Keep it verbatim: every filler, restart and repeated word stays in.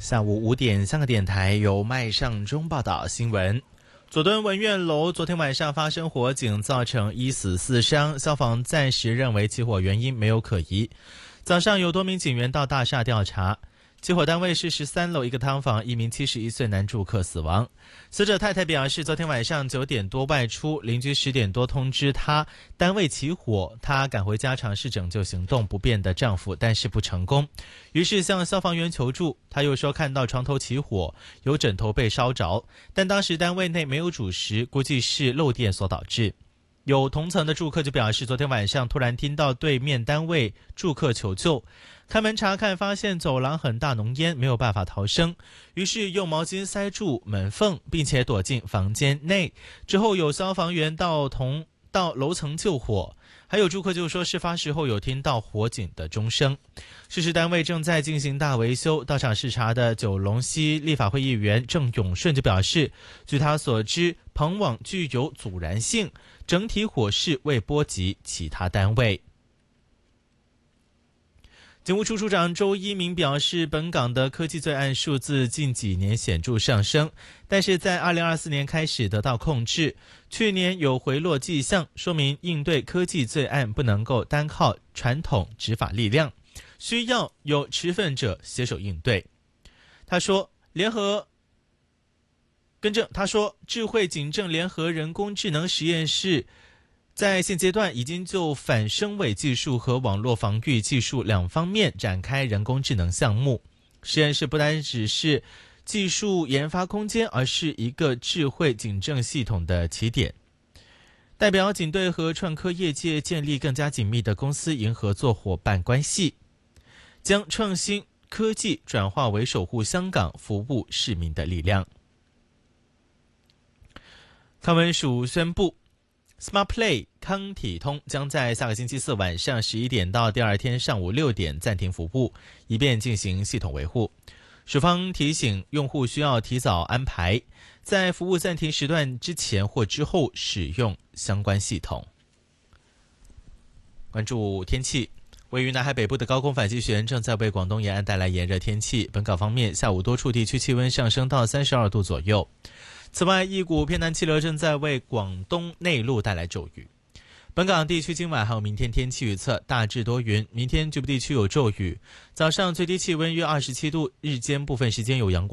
下午五点，香港电台由麦尚中报道新闻。佐敦文苑楼昨天晚上发生火警，造成一死四伤，消防暂时认为起火原因没有可疑。早上有多名警员到大厦调查，起火单位是十三楼一个汤房，一名七十一岁男住客死亡。死者太太表示，昨天晚上九点多外出，邻居十点多通知她单位起火，她赶回家尝试拯救行动不便的丈夫，但是不成功，于是向消防员求助。她又说看到床头起火，有枕头被烧着，但当时单位内没有主食，估计是漏电所导致。有同层的住客就表示，昨天晚上突然听到对面单位住客求救，开门查看，发现走廊很大浓烟，没有办法逃生，于是用毛巾塞住门缝，并且躲进房间内。之后有消防员到同到楼层救火，还有住客就说事发时候有听到火警的钟声。涉事单位正在进行大维修，到场视察的九龙西立法会议员郑永顺就表示，据他所知，棚网具有阻燃性，整体火势未波及其他单位。警务处处长周一鸣表示，本港的科技罪案数字近几年显著上升，但是在二零二四年开始得到控制，去年有回落迹象，说明应对科技罪案不能够单靠传统执法力量，需要有持份者携手应对。他说，联合更正，他说，智慧警政联合人工智能实验室在现阶段已经就反声伪技术和网络防御技术两方面展开人工智能项目。实验室不单只是技术研发空间，而是一个智慧警政系统的起点。代表警队和创科业界建立更加紧密的公私营合作伙伴关系，将创新科技转化为守护香港、服务市民的力量。康文署宣布Smart Play 康体通将在下个星期四晚上十一点到第二天上午六点暂停服务，以便进行系统维护。署方提醒用户需要提早安排，在服务暂停时段之前或之后使用相关系统。关注天气，位于南海北部的高空反气旋正在为广东沿岸带来炎热天气。本港方面，下午多处地区气温上升到三十二度左右。此外，一股偏南气流正在为广东内陆带来骤雨。本港地区今晚还有明天天气预测，大致多云，明天局部地区有骤雨，早上最低气温约二十七度，日间部分时间有阳光。